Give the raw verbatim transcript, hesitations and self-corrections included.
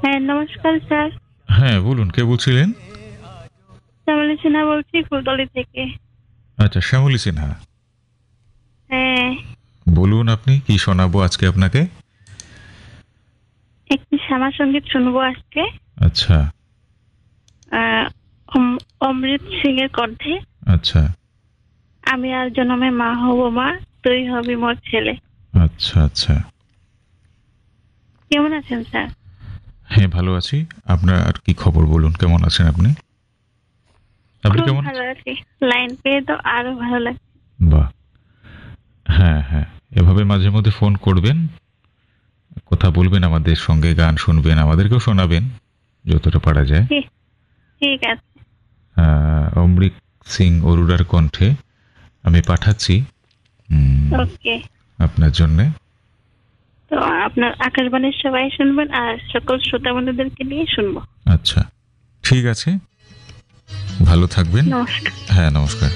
হ্যাঁ, নমস্কার স্যার। হ্যাঁ, বলুন কে বলছিলেন? শ্যামলী সিনহা বলছি ফুলতলি থেকে। আচ্ছা, শ্যামলী সিনহা। হ্যাঁ, বলুন আপনি কি শোনাবো আজকে আপনাকে? একটি শ্যামা সঙ্গীত শুনবো আজকে। আচ্ছা। আহ, অম- অমৃত সিং এর কণ্ঠে। আচ্ছা। আমি আর জন্মে মা হব মা, তুই হবি মোর ছেলে। আচ্ছা আচ্ছা। কেমন আছেন স্যার? হ্যাঁ, ভালো আছি। আপনার আর কি খবর বলুন, কেমন আছেন আপনি? আপনি খুব কেমন ভালো আছেন? আছি। লাইন পেয়ে তো আরো ভালো লাগে। বাহ! হ্যাঁ, হ্যাঁ। এভাবে মাঝে মধ্যে ফোন করবেন, কথা বলবেন আমাদের সঙ্গে, গান শুনবেন, আমাদেরকেও শোনাবেন যতটা পারা যায়। ঠিক ঠিক আছে। আ অমৃত সিং অরোরার কণ্ঠে আমি পাঠাচ্ছি উম ওকে। আপনার জন্যে। তো আপনার আকাশবাণীর সবাই শুনবেন আর সকল শ্রোতা বন্ধুদেরকে নিয়ে শুনবো। আচ্ছা, ঠিক আছে। ভালো থাকবেন। নমস্কার। হ্যাঁ, নমস্কার।